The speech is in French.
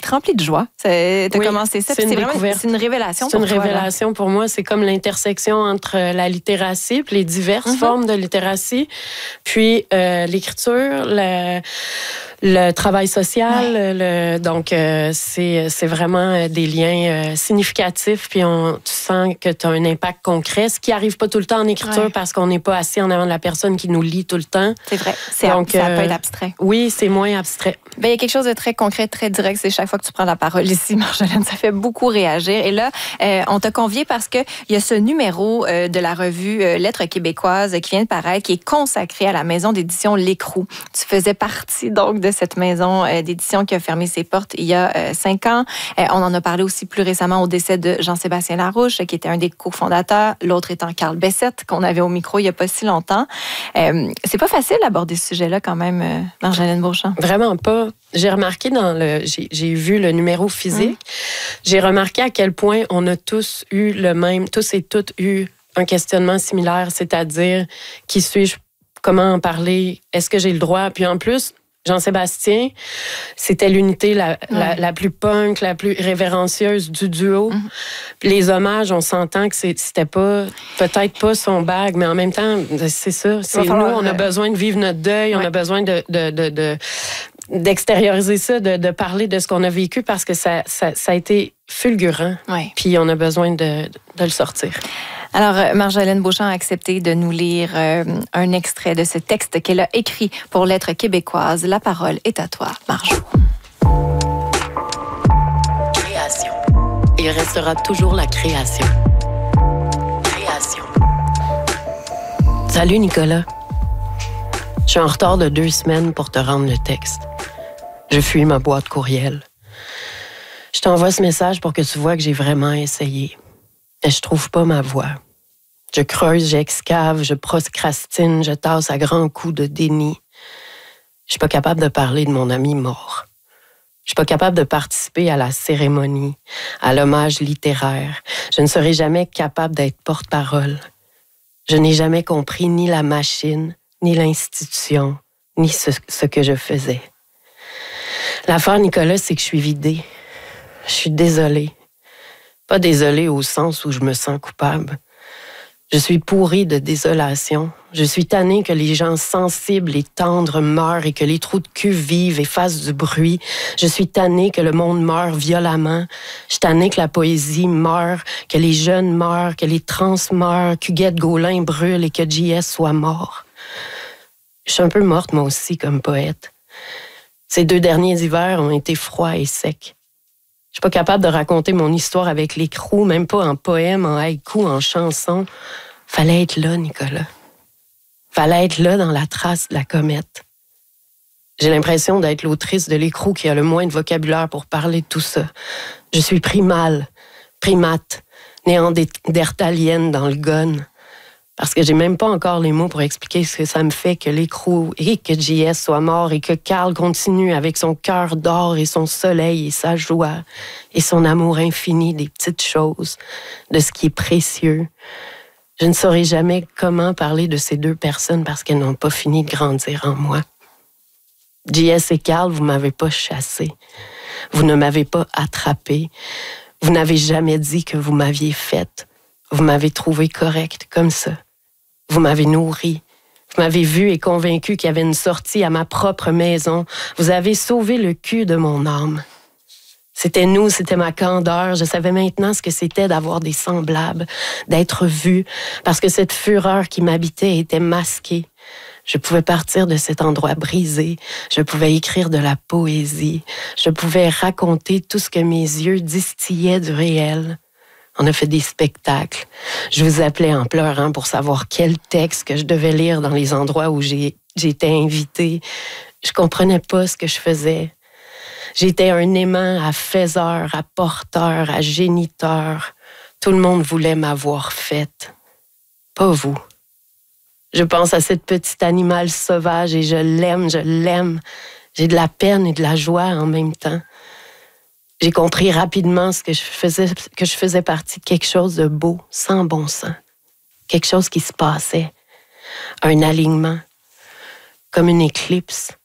te remplit de joie. Tu as commencé ça. C'est une découverte. C'est une révélation pour toi. C'est une révélation pour moi. C'est comme l'intersection entre la littératie, puis les diverses formes de littératie, puis l'écriture, le travail social. Donc, c'est vraiment des liens significatifs, puis tu sens que tu as un impact concret, ce qui n'arrive pas tout le temps en écriture parce qu'on n'est pas assis en avant de la personne qui nous lit tout le temps. C'est vrai. Ça peut être abstrait. Oui, c'est moins abstrait. Il y a quelque chose de très concret, très direct. C'est chaque fois que tu prends la parole ici, Marjolaine, ça fait beaucoup réagir. Et là, on t'a convié parce qu'il y a ce numéro de la revue Lettres québécoises qui vient de paraître, qui est consacré à la maison d'édition L'Écrou. Tu faisais partie donc de cette maison d'édition qui a fermé ses portes il y a 5 ans. On en a parlé aussi plus récemment au décès de Jean-Sébastien Larouche, qui était un des cofondateurs, l'autre étant Carl Bessette, qu'on avait au micro il n'y a pas si longtemps. C'est pas facile d'aborder ce sujet-là quand même, Marjolaine Beauchamp. Vraiment pas. J'ai remarqué j'ai vu le numéro physique, j'ai remarqué à quel point on a tous et toutes eu un questionnement similaire, c'est-à-dire qui suis-je, comment en parler, est-ce que j'ai le droit? Puis en plus, Jean-Sébastien, c'était l'unité la plus punk, la plus révérencieuse du duo. Les hommages, on s'entend que c'était peut-être pas son bag, mais en même temps, c'est ça. C'est nous, on a besoin de vivre notre deuil, on a besoin d'extérioriser ça, de parler de ce qu'on a vécu parce que ça a été fulgurant. Puis on a besoin de le sortir. Alors, Marjolaine Beauchamp a accepté de nous lire un extrait de ce texte qu'elle a écrit pour Lettres québécoises. La parole est à toi, Marjo. Création. Il restera toujours la création. Création. Salut, Nicolas. Je suis en retard de 2 semaines pour te rendre le texte. Je fuis ma boîte courriel. Je t'envoie ce message pour que tu vois que j'ai vraiment essayé. Et je trouve pas ma voix. Je creuse, j'excave, je procrastine, je tasse à grands coups de déni. Je suis pas capable de parler de mon ami mort. Je suis pas capable de participer à la cérémonie, à l'hommage littéraire. Je ne serai jamais capable d'être porte-parole. Je n'ai jamais compris ni la machine, ni l'institution, ni ce que je faisais. L'affaire, Nicolas, c'est que je suis vidée. Je suis désolée. Pas désolée au sens où je me sens coupable. Je suis pourrie de désolation. Je suis tannée que les gens sensibles et tendres meurent et que les trous de cul vivent et fassent du bruit. Je suis tannée que le monde meure violemment. Je suis tannée que la poésie meure, que les jeunes meurent, que les trans meurent, qu'Huguette Gaulin brûle et que JS soit mort. Je suis un peu morte, moi aussi, comme poète. Ces 2 derniers hivers ont été froids et secs. Je suis pas capable de raconter mon histoire avec l'Écrou, même pas en poème, en haïku, en chanson. Fallait être là, Nicolas. Fallait être là dans la trace de la comète. J'ai l'impression d'être l'autrice de l'Écrou qui a le moins de vocabulaire pour parler de tout ça. Je suis primate, néandertalienne dans le gun. Parce que j'ai même pas encore les mots pour expliquer ce que ça me fait que l'Écrou et que JS soit mort et que Carl continue avec son cœur d'or et son soleil et sa joie et son amour infini des petites choses, de ce qui est précieux. Je ne saurais jamais comment parler de ces 2 personnes parce qu'elles n'ont pas fini de grandir en moi. JS et Carl, vous m'avez pas chassé. Vous ne m'avez pas attrapé. Vous n'avez jamais dit que vous m'aviez faite. Vous m'avez trouvé correcte comme ça. Vous m'avez nourri. Vous m'avez vu et convaincu qu'il y avait une sortie à ma propre maison. Vous avez sauvé le cul de mon âme. C'était nous, c'était ma candeur. Je savais maintenant ce que c'était d'avoir des semblables, d'être vu, parce que cette fureur qui m'habitait était masquée. Je pouvais partir de cet endroit brisé. Je pouvais écrire de la poésie. Je pouvais raconter tout ce que mes yeux distillaient du réel. On a fait des spectacles. Je vous appelais en pleurant pour savoir quel texte que je devais lire dans les endroits où j'étais invitée. Je comprenais pas ce que je faisais. J'étais un aimant à faiseur, à porteur, à géniteur. Tout le monde voulait m'avoir faite. Pas vous. Je pense à cette petite animal sauvage et je l'aime, je l'aime. J'ai de la peine et de la joie en même temps. J'ai compris rapidement que je faisais partie de quelque chose de beau, sans bon sens. Quelque chose qui se passait. Un alignement, comme une éclipse.